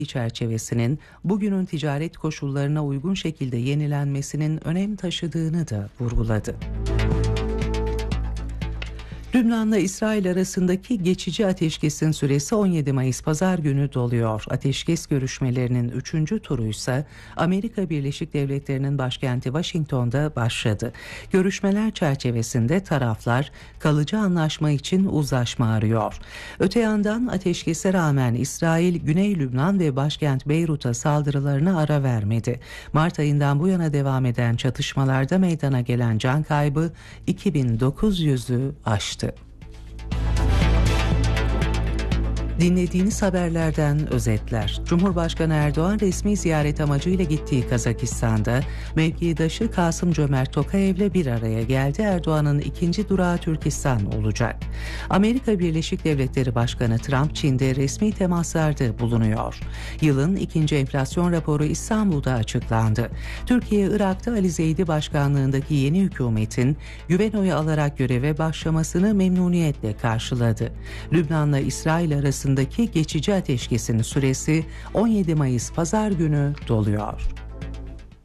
çerçevesinin bugünün ticaret koşullarına uygun şekilde yenilenmesinin önem taşıdığını da vurguladı. Lübnan'la İsrail arasındaki geçici ateşkesin süresi 17 Mayıs Pazar günü doluyor. Ateşkes görüşmelerinin 3. turu ise Amerika Birleşik Devletleri'nin başkenti Washington'da başladı. Görüşmeler çerçevesinde taraflar kalıcı anlaşma için uzlaşma arıyor. Öte yandan ateşkese rağmen İsrail, Güney Lübnan ve başkent Beyrut'a saldırılarına ara vermedi. Mart ayından bu yana devam eden çatışmalarda meydana gelen can kaybı 2900'ü aştı. Dinlediğiniz haberlerden özetler. Cumhurbaşkanı Erdoğan resmi ziyaret amacıyla gittiği Kazakistan'da mevkidaşı Kasım-Cömert Tokayev'le bir araya geldi. Erdoğan'ın ikinci durağı Türkistan olacak. Amerika Birleşik Devletleri Başkanı Trump, Çin'de resmi temaslarda bulunuyor. Yılın ikinci enflasyon raporu İstanbul'da açıklandı. Türkiye, Irak'ta Ali Zeydi başkanlığındaki yeni hükümetin güven oyu alarak göreve başlamasını memnuniyetle karşıladı. Lübnan'la İsrail arasında geçici ateşkesin süresi 17 Mayıs Pazar günü doluyor.